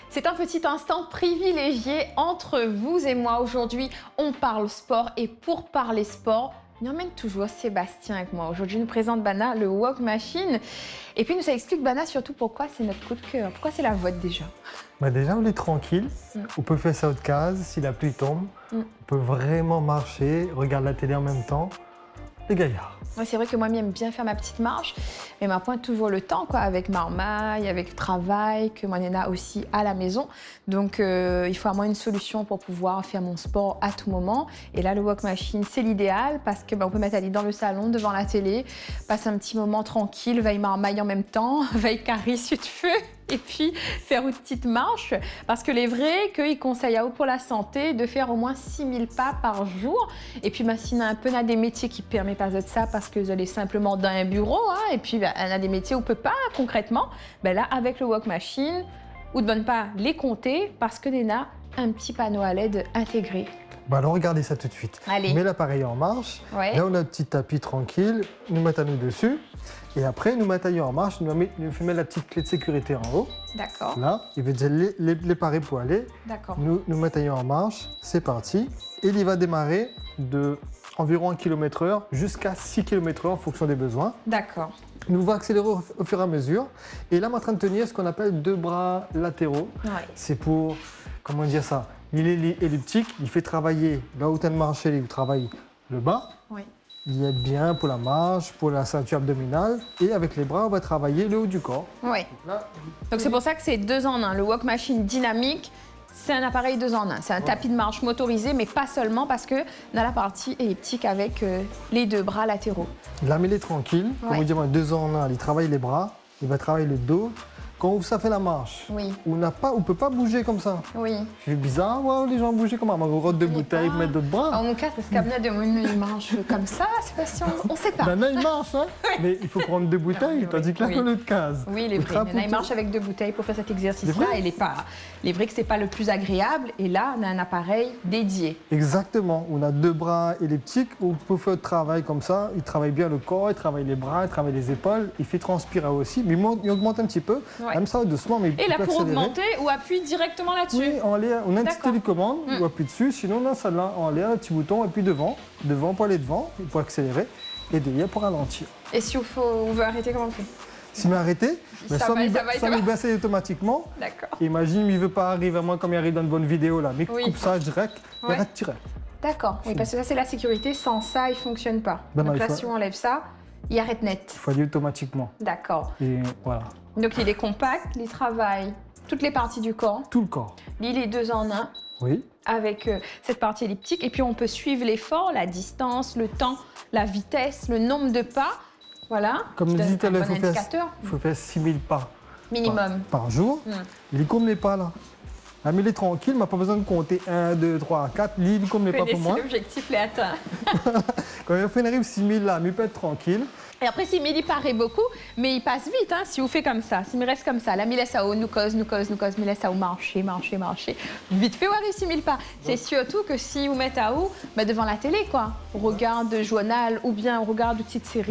C'est un petit instant privilégié entre vous et moi. Aujourd'hui, on parle sport et pour parler sport, il emmène toujours Sébastien avec moi. Aujourd'hui, il nous présente Bana, le Walk Machine. Et puis, il nous explique, Bana, surtout pourquoi c'est notre coup de cœur. Pourquoi c'est la vôtre déjà? Déjà, on est tranquille. On peut faire ça haute case si la pluie tombe. On peut vraiment marcher, regarder la télé en même temps. Les gaillards. Ouais, c'est vrai que moi, j'aime bien faire ma petite marche, mais ma pointe toujours le temps, quoi, avec Marmaille, avec le travail, que moi, Néna aussi à la maison. Donc, il faut à moi une solution pour pouvoir faire mon sport à tout moment. Et là, le Walk Machine, c'est l'idéal parce que on peut mettre Ali dans le salon, devant la télé, passer un petit moment tranquille, veille Marmaille en même temps, veille Carie sur de feu. Et puis faire une petite marche, parce que les vrais qu'ils conseillent à vous pour la santé de faire au moins 6000 pas par jour. Et puis sinon un peu, on a des métiers qui ne permettent pas de ça parce que vous allez simplement dans un bureau, hein, et puis on a des métiers où on ne peut pas concrètement. Là, avec le Walk Machine, vous ne devez pas les compter parce que Néna a un petit panneau à LED intégré. Alors regardez ça tout de suite. Allez. On met l'appareil en marche. Ouais. Là, on a un petit tapis tranquille. Nous mettons nous dessus. Et après, nous mettons en marche. Nous mettons la petite clé de sécurité en haut. D'accord. Là, il va déjà les parer pour aller. D'accord. Nous mettons en marche. C'est parti. Et il va démarrer de environ 1 km/h jusqu'à 6 km/h en fonction des besoins. D'accord. Nous va accélérer au fur et à mesure. Et là, on est en train de tenir ce qu'on appelle 2 bras latéraux. Ouais. C'est pour, comment dire ça? Il est elliptique, il fait travailler, là où tu as de marcher, il travaille le bas. Oui. Il est bien pour la marche, pour la ceinture abdominale. Et avec les bras, on va travailler le haut du corps. Oui. Là, Donc c'est pour ça que c'est 2 en 1. Le Walk Machine dynamique, c'est un appareil 2 en 1. C'est un tapis de marche motorisé, mais pas seulement parce que on a la partie elliptique avec les 2 bras latéraux. là, mais il est tranquille. Comme Ouais. on dit, 2 en 1, il travaille les bras, il va travailler le dos. Quand ça fait la marche, Oui. on ne peut pas bouger comme ça. Oui. C'est bizarre, ouais, les gens bouger comme ça. On rote de bouteilles, mettre d'autres bras. En mon cas, parce qu'Abna de Moune, il marche comme ça, c'est pas si on sait pas. Là, il marche, hein. Mais il faut prendre 2 bouteilles, Oui, tandis que là, oui. on a 2 cases. Oui, il est vrai. Il y en a, il marche avec 2 bouteilles pour faire cet exercice-là. C'est vrai. Il est vrai que c'est pas le plus agréable. Et là, on a un appareil dédié. Exactement. On a 2 bras elliptiques où on peut faire le travail comme ça. Il travaille bien le corps, il travaille les bras, il travaille les épaules. Il fait transpirer aussi. Mais il augmente un petit peu. Ouais. Même ça, doucement, mais Et il là, peut pour accélérer. augmenter ou appuie directement là-dessus. Oui, en l'air. On a une petite D'accord. télécommande, on appuie dessus. Sinon, on a ça là en l'air, un petit bouton, et puis devant pour aller devant, pour accélérer, et derrière pour ralentir. Et si on veut arrêter, comment on fait? S'il m'a arrêté, Ça va, ça va. il baisse automatiquement. D'accord. Imagine, il ne veut pas arriver à moi comme il arrive dans une bonne vidéo là. Mais Oui. coupe ça direct, il Ouais. arrête direct. D'accord. Oui, parce que ça, c'est la sécurité. Sans ça, il ne fonctionne pas. Ben Donc non, là, il faut- si on enlève ça, il arrête net. Il faut aller automatiquement. D'accord. Et voilà, Donc, il est compact, il travaille toutes les parties du corps. tout le corps. Il est 2 en 1 Oui. avec cette partie elliptique. Et puis, on peut suivre l'effort, la distance, le temps, la vitesse, le nombre de pas. Voilà. Comme Qui je donne disais tout à un l'heure, bon il indicateur. faut faire 6000 pas Minimum. par jour. Il compte les pas là. Là, mais il est tranquille, il n'a pas besoin de compter 1, 2, 3, 4. Il ne compte les pas pour moi. L'objectif est atteint. Quand il fait une arrive 6000 là, mais il peut être tranquille. Et après, si il paraît beaucoup, mais il passe vite, hein, si vous faites comme ça. S'il me reste comme ça, là, il laisse à haut, nous cause, il laisse à haut, marcher. Vite fait, voir ici 1000 pas. C'est surtout que si vous mettez à haut, devant la télé, quoi. On regarde journal ou bien on regarde une petite série.